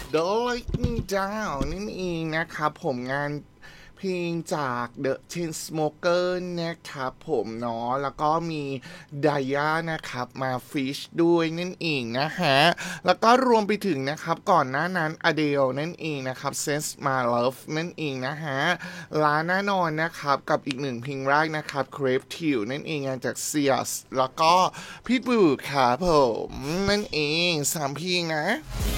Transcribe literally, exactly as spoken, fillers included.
The Lightning Down นั่นเองนะครับผมงานเพลงจาก The Chainsmokers นะครับผมเนาะแล้วก็มีไดย่านะครับมาฟิชด้วยนั่นเองนะฮะแล้วก็รวมไปถึงนะครับก่อนหน้านั้น Adele นั่นเองนะครับ Sense My Love นั่นเองนะฮะลาแน่นอนนะครับกับอีกหนึ่งเพลงแรกนะครับ Crave Till นั่นเองงานจาก Sears แล้วก็พี่บูครับผมนั่นเองสามเพลงนะ